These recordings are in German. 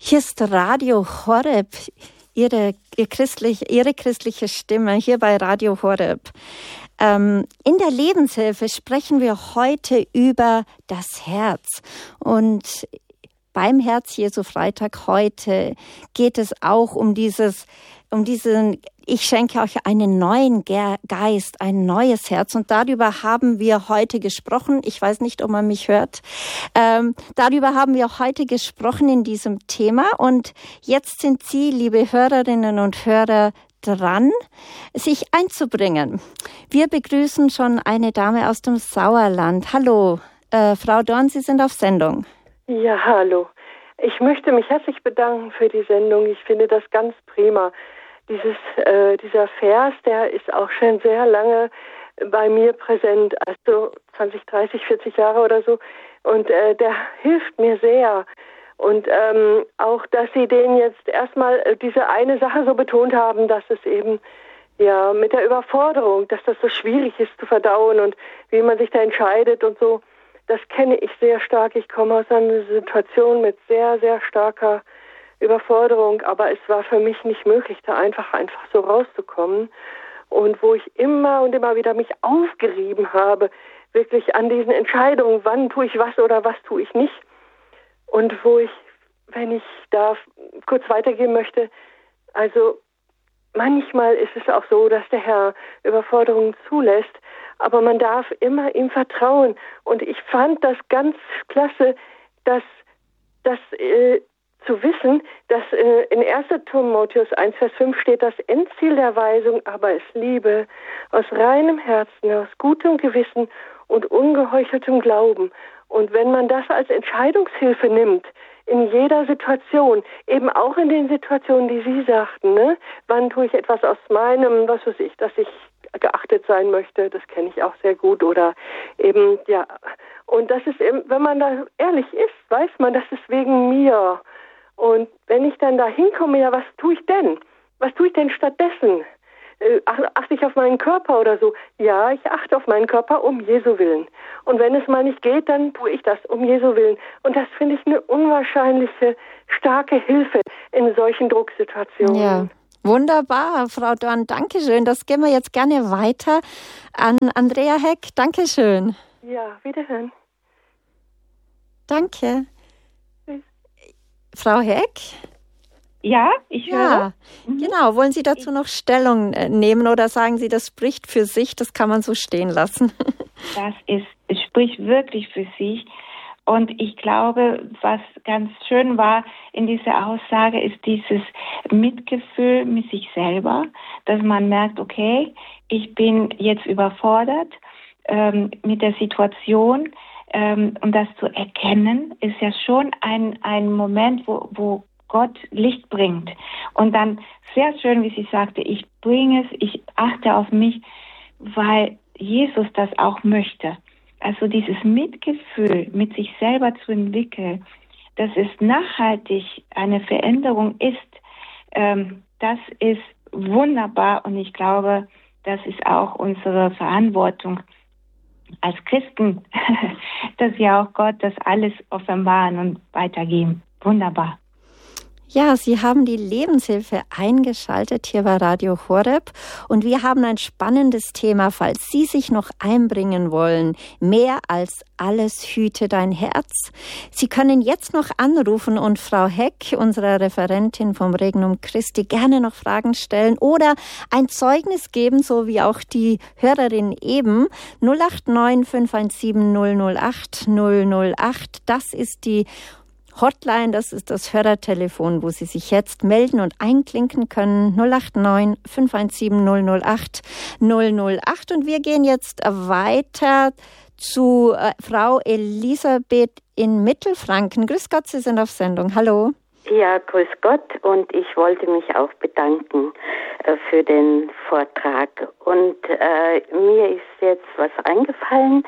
Hier ist Radio Horeb, Ihre christliche Stimme hier bei Radio Horeb. In der Lebenshilfe sprechen wir heute über das Herz. Und beim Herz Jesu Freitag heute geht es auch um diesen, ich schenke euch einen neuen Geist, ein neues Herz. Und darüber haben wir heute gesprochen. Ich weiß nicht, ob man mich hört. Darüber haben wir heute gesprochen in diesem Thema. Und jetzt sind Sie, liebe Hörerinnen und Hörer, dran, sich einzubringen. Wir begrüßen schon eine Dame aus dem Sauerland. Hallo, Frau Dorn, Sie sind auf Sendung. Ja, hallo. Ich möchte mich herzlich bedanken für die Sendung. Ich finde das ganz prima. Dieser Vers, der ist auch schon sehr lange bei mir präsent, also 20, 30, 40 Jahre oder so. Und der hilft mir sehr. Und auch, dass Sie den jetzt erstmal diese eine Sache so betont haben, dass es eben ja mit der Überforderung, dass das so schwierig ist zu verdauen und wie man sich da entscheidet und so. Das kenne ich sehr stark. Ich komme aus einer Situation mit sehr, sehr starker Überforderung, aber es war für mich nicht möglich, da einfach so rauszukommen. Und wo ich immer und immer wieder mich aufgerieben habe, wirklich an diesen Entscheidungen, wann tue ich was oder was tue ich nicht. Und wo ich, wenn ich da kurz weitergehen möchte, also manchmal ist es auch so, dass der Herr Überforderungen zulässt, aber man darf immer ihm vertrauen. Und ich fand das ganz klasse, dass zu wissen, dass in 1. Timotheus 1, Vers 5 steht, das Endziel der Weisung aber ist Liebe aus reinem Herzen, aus gutem Gewissen und ungeheucheltem Glauben. Und wenn man das als Entscheidungshilfe nimmt, in jeder Situation, eben auch in den Situationen, die Sie sagten, ne? Wann tue ich etwas aus meinem, was weiß ich, dass ich geachtet sein möchte, das kenne ich auch sehr gut, oder eben, ja, und das ist eben, wenn man da ehrlich ist, weiß man, das ist wegen mir. Und wenn ich dann da hinkomme, ja, was tue ich denn? Was tue ich denn stattdessen? Achte ich auf meinen Körper oder so? Ja, ich achte auf meinen Körper um Jesu Willen. Und wenn es mal nicht geht, dann tue ich das um Jesu Willen. Und das finde ich eine unwahrscheinliche, starke Hilfe in solchen Drucksituationen. Ja. Wunderbar, Frau Dorn, Dankeschön. Das gehen wir jetzt gerne weiter an Andrea Heck. Dankeschön. Ja, wiederhören. Danke. Tschüss. Frau Heck? Ja, ich höre. Genau. Wollen Sie dazu noch Stellung nehmen oder sagen Sie, das spricht für sich, das kann man so stehen lassen? Es spricht wirklich für sich. Und ich glaube, was ganz schön war in dieser Aussage, ist dieses Mitgefühl mit sich selber, dass man merkt, okay, ich bin jetzt überfordert mit der Situation. Und das zu erkennen, ist ja schon ein Moment, wo Gott Licht bringt. Und dann sehr schön, wie sie sagte, ich achte auf mich, weil Jesus das auch möchte. Also dieses Mitgefühl mit sich selber zu entwickeln, dass es nachhaltig eine Veränderung ist, das ist wunderbar. Und ich glaube, das ist auch unsere Verantwortung als Christen, dass wir auch Gott das alles offenbaren und weitergeben. Wunderbar. Ja, Sie haben die Lebenshilfe eingeschaltet hier bei Radio Horeb und wir haben ein spannendes Thema, falls Sie sich noch einbringen wollen. Mehr als alles hüte dein Herz. Sie können jetzt noch anrufen und Frau Heck, unsere Referentin vom Regnum Christi, gerne noch Fragen stellen oder ein Zeugnis geben, so wie auch die Hörerin eben. 089 517 008 008. Das ist die Hotline, das ist das Hörertelefon, wo Sie sich jetzt melden und einklinken können. 089 517 008 008. Und wir gehen jetzt weiter zu Frau Elisabeth in Mittelfranken. Grüß Gott, Sie sind auf Sendung. Hallo. Ja, grüß Gott. Und ich wollte mich auch bedanken für den Vortrag. Und mir ist jetzt was eingefallen.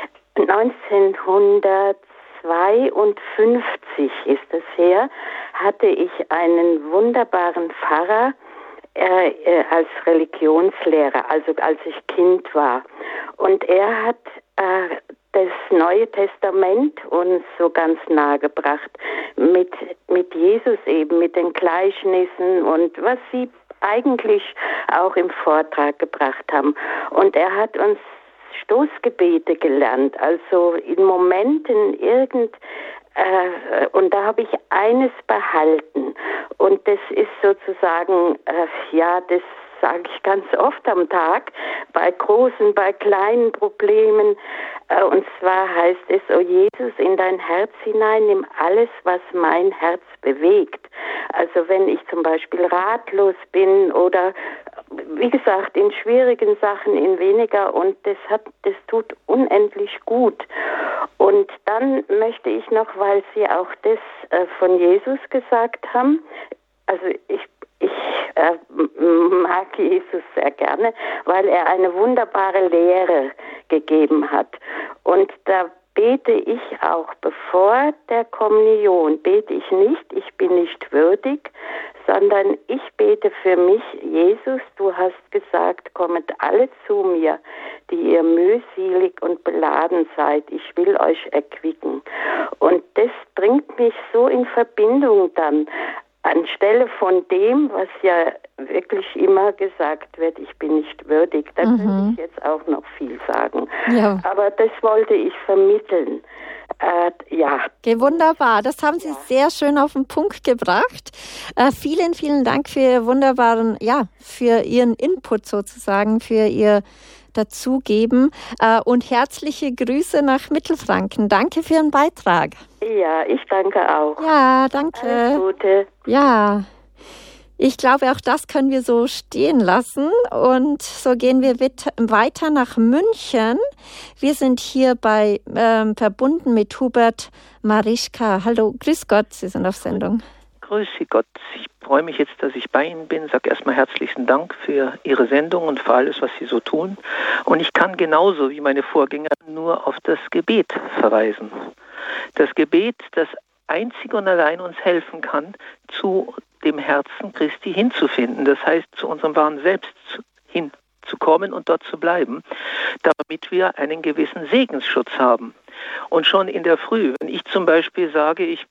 1952 ist es her, hatte ich einen wunderbaren Pfarrer als Religionslehrer, also als ich Kind war. Und er hat das Neue Testament uns so ganz nahe gebracht mit Jesus eben, mit den Gleichnissen und was Sie eigentlich auch im Vortrag gebracht haben. Und er hat uns Stoßgebete gelernt, also in Momenten und da habe ich eines behalten und das ist sozusagen, das sage ich ganz oft am Tag, bei großen, bei kleinen Problemen. Und zwar heißt es, o Jesus, in dein Herz hinein, nimm alles, was mein Herz bewegt. Also wenn ich zum Beispiel ratlos bin oder, wie gesagt, in schwierigen Sachen in weniger und das tut unendlich gut. Und dann möchte ich noch, weil Sie auch das von Jesus gesagt haben, also ich mag Jesus sehr gerne, weil er eine wunderbare Lehre gegeben hat. Und da bete ich auch, bevor der Kommunion, bete ich nicht, ich bin nicht würdig, sondern ich bete für mich, Jesus, du hast gesagt, kommet alle zu mir, die ihr mühselig und beladen seid, ich will euch erquicken. Und das bringt mich so in Verbindung dann, anstelle von dem, was ja wirklich immer gesagt wird, ich bin nicht würdig. Da könnte ich jetzt auch noch viel sagen. Ja. Aber das wollte ich vermitteln. Okay, wunderbar. Das haben Sie sehr schön auf den Punkt gebracht. Vielen, vielen Dank für für Ihren Input sozusagen, für Ihr Dazugeben und herzliche Grüße nach Mittelfranken. Danke für Ihren Beitrag. Ja, ich danke auch. Ja, danke. Alles Gute. Ja, ich glaube, auch das können wir so stehen lassen. Und so gehen wir weiter nach München. Wir sind hier verbunden mit Hubert Marischka. Hallo, grüß Gott, Sie sind auf Sendung. Grüße Gott. Ich freue mich jetzt, dass ich bei Ihnen bin. Sage erstmal herzlichen Dank für Ihre Sendung und für alles, was Sie so tun. Und ich kann genauso wie meine Vorgänger nur auf das Gebet verweisen. Das Gebet, das einzig und allein uns helfen kann, zu dem Herzen Christi hinzufinden. Das heißt, zu unserem wahren Selbst hinzukommen und dort zu bleiben, damit wir einen gewissen Segensschutz haben. Und schon in der Früh, wenn ich zum Beispiel sage, ich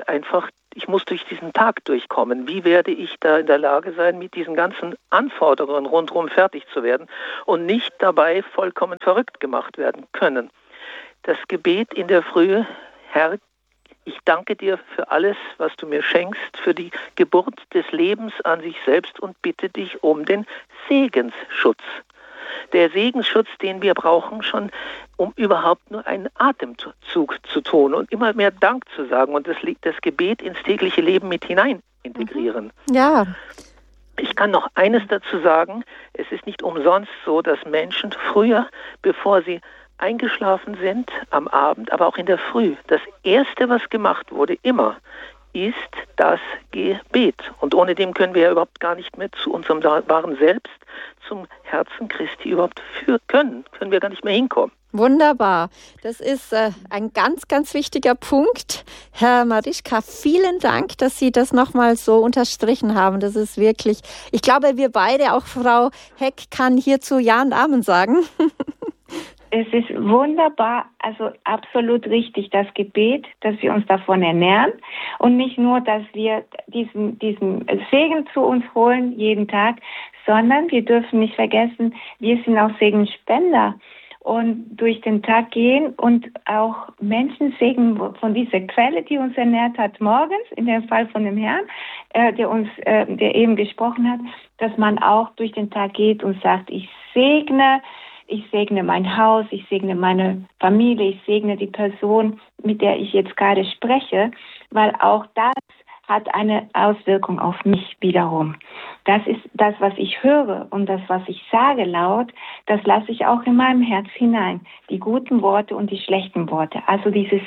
muss durch diesen Tag durchkommen, wie werde ich da in der Lage sein, mit diesen ganzen Anforderungen rundherum fertig zu werden und nicht dabei vollkommen verrückt gemacht werden können. Das Gebet in der Früh, Herr, ich danke dir für alles, was du mir schenkst, für die Geburt des Lebens an sich selbst und bitte dich um den Segensschutz. Der Segensschutz, den wir brauchen, schon um überhaupt nur einen Atemzug zu tun und immer mehr Dank zu sagen und das Gebet ins tägliche Leben mit hinein integrieren. Ja. Ich kann noch eines dazu sagen, es ist nicht umsonst so, dass Menschen früher, bevor sie eingeschlafen sind am Abend, aber auch in der Früh, das Erste, was gemacht wurde, immer, ist das Gebet. Und ohne dem können wir ja überhaupt gar nicht mehr zu unserem wahren Selbst, zum Herzen Christi überhaupt können wir gar nicht mehr hinkommen. Wunderbar. Das ist ein ganz, ganz wichtiger Punkt. Herr Marischka, vielen Dank, dass Sie das nochmal so unterstrichen haben. Das ist wirklich, ich glaube, wir beide, auch Frau Heck, kann hierzu Ja und Amen sagen. Es ist wunderbar, also absolut richtig, das Gebet, dass wir uns davon ernähren und nicht nur, dass wir diesen Segen zu uns holen jeden Tag, sondern wir dürfen nicht vergessen, wir sind auch Segenspender und durch den Tag gehen und auch Menschen segnen von dieser Quelle, die uns ernährt hat morgens, in dem Fall von dem Herrn, der eben gesprochen hat, dass man auch durch den Tag geht und sagt, ich segne mein Haus, ich segne meine Familie, ich segne die Person, mit der ich jetzt gerade spreche, weil auch das hat eine Auswirkung auf mich wiederum. Das ist das, was ich höre und das, was ich sage laut, das lasse ich auch in meinem Herz hinein. Die guten Worte und die schlechten Worte. Also diese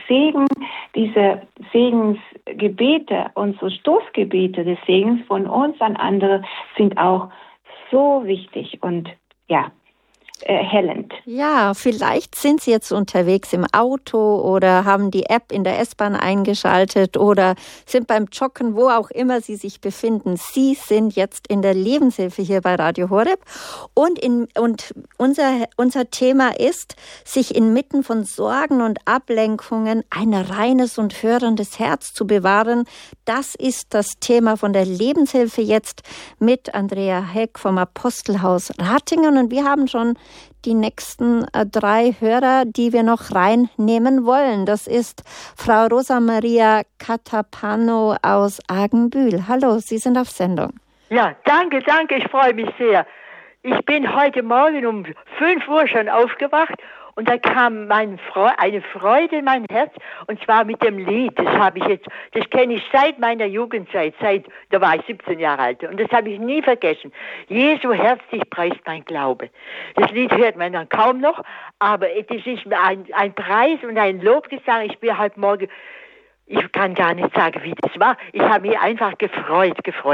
Segensgebete und so Stoßgebete des Segens von uns an andere sind auch so wichtig und ja. erhellend. Ja, vielleicht sind Sie jetzt unterwegs im Auto oder haben die App in der S-Bahn eingeschaltet oder sind beim Joggen, wo auch immer Sie sich befinden. Sie sind jetzt in der Lebenshilfe hier bei Radio Horeb und unser Thema ist, sich inmitten von Sorgen und Ablenkungen ein reines und hörendes Herz zu bewahren. Das ist das Thema von der Lebenshilfe jetzt mit Andrea Heck vom Apostelhaus Ratingen und wir haben schon die nächsten 3 Hörer, die wir noch reinnehmen wollen. Das ist Frau Rosa Maria Catapano aus Argenbühl. Hallo, Sie sind auf Sendung. Ja, danke, ich freue mich sehr. Ich bin heute Morgen um 5 Uhr schon aufgewacht und da kam eine Freude in mein Herz und zwar mit dem Lied. Das kenne ich seit meiner Jugendzeit, da war ich 17 Jahre alt und das habe ich nie vergessen. Jesu Herz, dich preist mein Glaube. Das Lied hört man dann kaum noch, aber das ist ein Preis und ein Lobgesang. Ich bin heute Morgen, ich kann gar nicht sagen, wie das war. Ich habe mich einfach gefreut.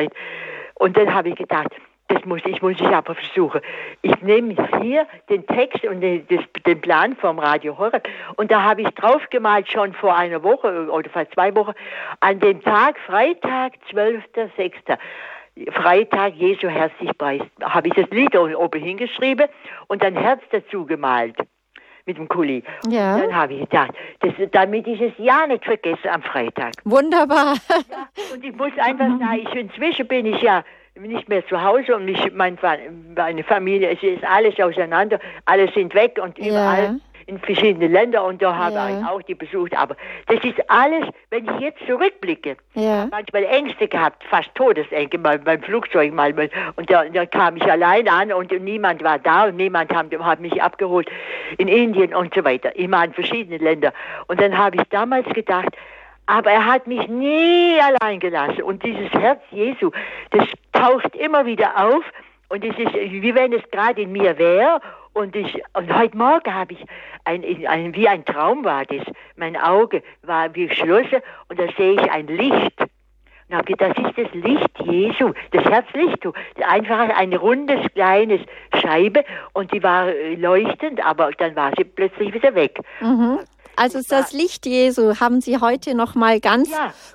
Und dann habe ich gedacht, ich muss aber versuchen. Ich nehme hier den Text und den Plan vom Radio Horeb und da habe ich draufgemalt schon vor einer Woche oder vor 2 Wochen an dem Tag, Freitag, 12.06. Freitag, Jesu Herz dich preist, habe ich das Lied oben hingeschrieben und ein Herz dazu gemalt. Mit dem Kuli. Ja. Und dann habe ich gedacht, damit ich es ja nicht vergesse am Freitag. Wunderbar. Ja, und ich muss einfach sagen, inzwischen bin ich ja nicht mehr zu Hause und meine Familie, es ist alles auseinander, alle sind weg und überall in verschiedene Länder und da habe ich auch die besucht. Aber das ist alles, wenn ich jetzt zurückblicke, manchmal Ängste gehabt, fast Todesängste, mal beim Flugzeug mal. Und da kam ich allein an und niemand war da und niemand hat mich abgeholt in Indien und so weiter, immer in verschiedenen Ländern. Und dann habe ich damals gedacht, aber er hat mich nie allein gelassen. Und dieses Herz Jesu, das taucht immer wieder auf. Und es ist, wie wenn es gerade in mir wäre. Und heute Morgen habe ich wie ein Traum war das. Mein Auge war wie geschlossen und da sehe ich ein Licht. Und habe gedacht, das ist das Licht Jesu, das Herzlicht. Einfach ein rundes, kleines Scheibe. Und die war leuchtend, aber dann war sie plötzlich wieder weg. Mhm. Also das Licht Jesu haben Sie heute noch mal ganz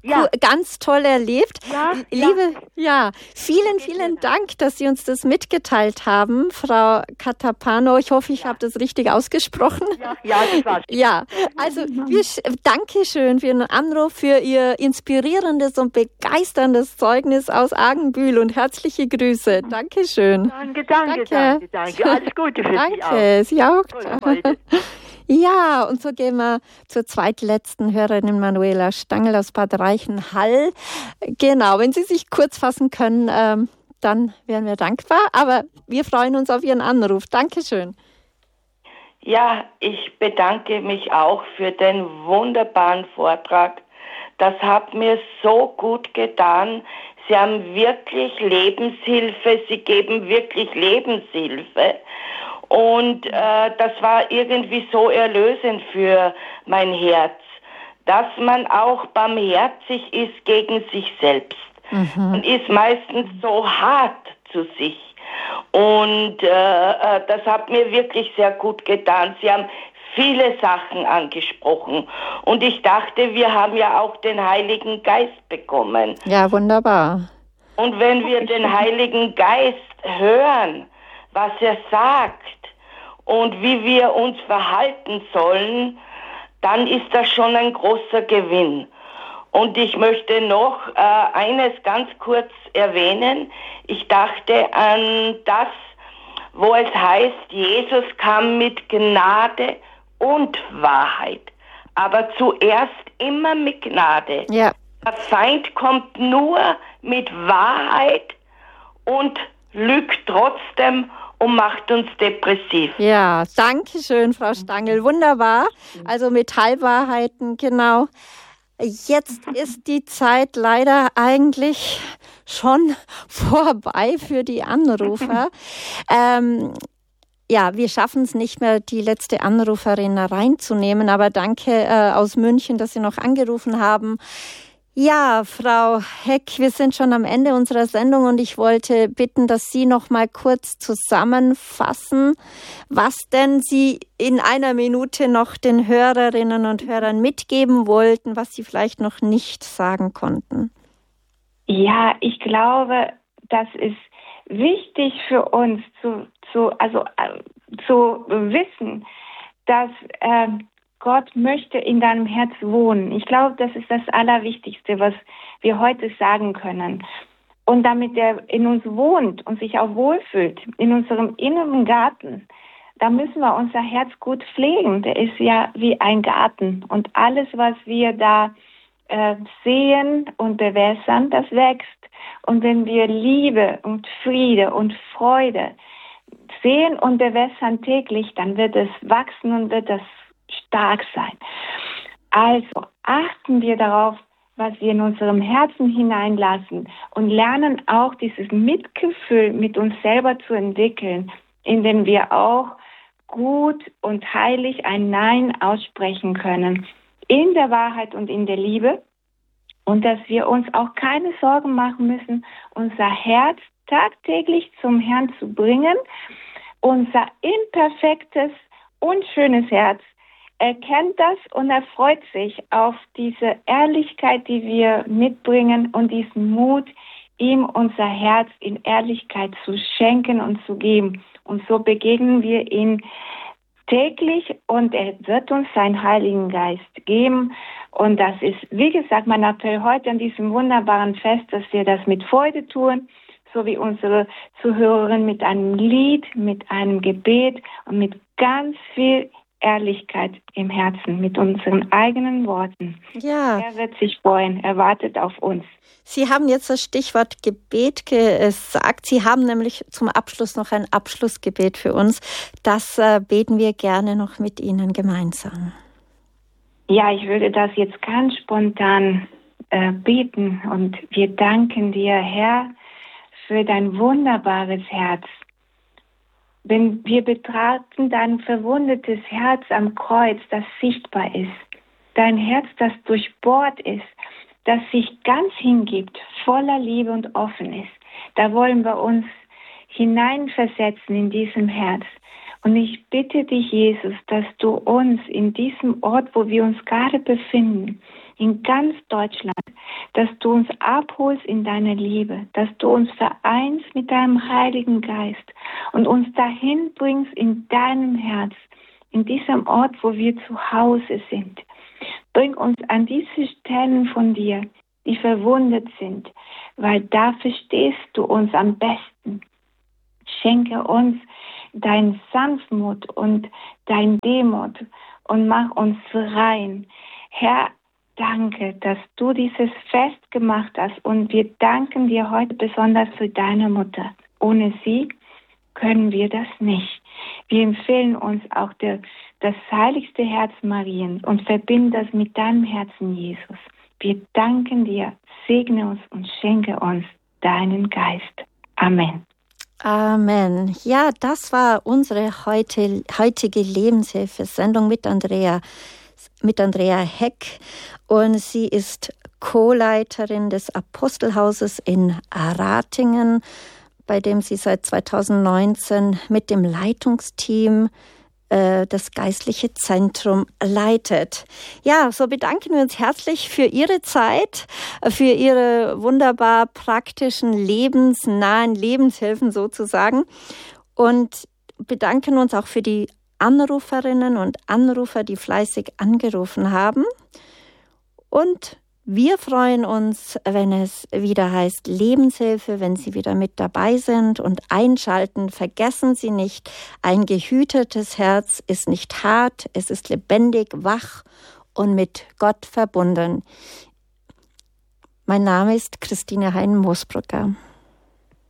toll erlebt. Vielen Dank, dass Sie uns das mitgeteilt haben, Frau Catapano. Ich hoffe, ich habe das richtig ausgesprochen. Ja, das war's. Ja, also danke schön für Ihren Anruf, für Ihr inspirierendes und begeisterndes Zeugnis aus Argenbühl und herzliche Grüße. Dankeschön. Danke. Alles Gute für Sie auch. Danke, Sie auch. Ja, und so gehen wir zur zweitletzten Hörerin, Manuela Stangl aus Bad Reichenhall. Genau, wenn Sie sich kurz fassen können, dann wären wir dankbar. Aber wir freuen uns auf Ihren Anruf. Dankeschön. Ja, ich bedanke mich auch für den wunderbaren Vortrag. Das hat mir so gut getan. Sie haben wirklich Lebenshilfe, Sie geben wirklich Lebenshilfe. Und das war irgendwie so erlösend für mein Herz, dass man auch barmherzig ist gegen sich selbst. Man ist meistens so hart zu sich. Und das hat mir wirklich sehr gut getan. Sie haben viele Sachen angesprochen. Und ich dachte, wir haben ja auch den Heiligen Geist bekommen. Ja, wunderbar. Und wenn wir den Heiligen Geist hören, was er sagt und wie wir uns verhalten sollen, dann ist das schon ein großer Gewinn. Und ich möchte noch eines ganz kurz erwähnen. Ich dachte an das, wo es heißt, Jesus kam mit Gnade und Wahrheit. Aber zuerst immer mit Gnade. Ja. Der Feind kommt nur mit Wahrheit und lügt trotzdem und macht uns depressiv. Ja, danke schön, Frau Stangl. Wunderbar. Also mit Halbwahrheiten, genau. Jetzt ist die Zeit leider eigentlich schon vorbei für die Anrufer. Ja, wir schaffen es nicht mehr, die letzte Anruferin reinzunehmen, aber danke aus München, dass Sie noch angerufen haben. Ja, Frau Heck, wir sind schon am Ende unserer Sendung und ich wollte bitten, dass Sie noch mal kurz zusammenfassen, was denn Sie in einer Minute noch den Hörerinnen und Hörern mitgeben wollten, was Sie vielleicht noch nicht sagen konnten. Ja, ich glaube, das ist wichtig für uns zu wissen, dass Gott möchte in deinem Herz wohnen. Ich glaube, das ist das Allerwichtigste, was wir heute sagen können. Und damit er in uns wohnt und sich auch wohlfühlt, in unserem inneren Garten, da müssen wir unser Herz gut pflegen. Der ist ja wie ein Garten. Und alles, was wir da sehen und bewässern, das wächst. Und wenn wir Liebe und Friede und Freude sehen und bewässern täglich, dann wird es wachsen und wird es stark sein. Also achten wir darauf, was wir in unserem Herzen hineinlassen und lernen auch dieses Mitgefühl mit uns selber zu entwickeln, indem wir auch gut und heilig ein Nein aussprechen können, in der Wahrheit und in der Liebe, und dass wir uns auch keine Sorgen machen müssen, unser Herz tagtäglich zum Herrn zu bringen. Unser imperfektes und schönes Herz erkennt das und er freut sich auf diese Ehrlichkeit, die wir mitbringen und diesen Mut, ihm unser Herz in Ehrlichkeit zu schenken und zu geben. Und so begegnen wir ihm täglich und er wird uns seinen Heiligen Geist geben. Und das ist, wie gesagt, mein Appell heute an diesem wunderbaren Fest, dass wir das mit Freude tun, so wie unsere Zuhörerin mit einem Lied, mit einem Gebet und mit ganz viel Ehrlichkeit im Herzen, mit unseren eigenen Worten. Ja. Er wird sich freuen, er wartet auf uns. Sie haben jetzt das Stichwort Gebet gesagt. Sie haben nämlich zum Abschluss noch ein Abschlussgebet für uns. Das beten wir gerne noch mit Ihnen gemeinsam. Ja, ich würde das jetzt ganz spontan beten und wir danken dir, Herr, für dein wunderbares Herz. Wenn wir betrachten dein verwundetes Herz am Kreuz, das sichtbar ist, dein Herz, das durchbohrt ist, das sich ganz hingibt, voller Liebe und offen ist, da wollen wir uns hineinversetzen in diesem Herz. Und ich bitte dich, Jesus, dass du uns in diesem Ort, wo wir uns gerade befinden, in ganz Deutschland, dass du uns abholst in deiner Liebe, dass du uns vereinst mit deinem Heiligen Geist und uns dahin bringst in deinem Herz, in diesem Ort, wo wir zu Hause sind. Bring uns an diese Stellen von dir, die verwundet sind, weil da verstehst du uns am besten. Schenke uns dein Sanftmut und dein Demut und mach uns rein. Herr, danke, dass du dieses Fest gemacht hast und wir danken dir heute besonders für deine Mutter. Ohne sie können wir das nicht. Wir empfehlen uns auch das heiligste Herz Marien und verbinden das mit deinem Herzen, Jesus. Wir danken dir, segne uns und schenke uns deinen Geist. Amen. Amen. Ja, das war unsere heutige Lebenshilfe-Sendung mit Andrea Heck. Und sie ist Co-Leiterin des Apostelhauses in Ratingen, bei dem sie seit 2019 mit dem Leitungsteam das geistliche Zentrum leitet. Ja, so bedanken wir uns herzlich für Ihre Zeit, für Ihre wunderbar praktischen, lebensnahen Lebenshilfen sozusagen und bedanken uns auch für die Anruferinnen und Anrufer, die fleißig angerufen haben. Und wir freuen uns, wenn es wieder heißt Lebenshilfe, wenn Sie wieder mit dabei sind und einschalten. Vergessen Sie nicht, ein gehütetes Herz ist nicht hart, es ist lebendig, wach und mit Gott verbunden. Mein Name ist Christine Hein-Moosbrugger.